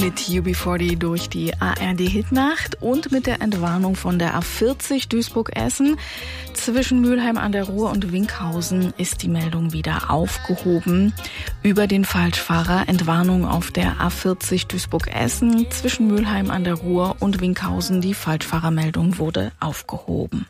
mit UB40 durch die ARD-Hitnacht und mit der Entwarnung von der A40 Duisburg-Essen. Zwischen Mülheim an der Ruhr und Winkhausen ist die Meldung wieder aufgehoben. Über den Falschfahrer Entwarnung auf der A40 Duisburg-Essen. Zwischen Mülheim an der Ruhr und Winkhausen die Falschfahrermeldung wurde aufgehoben.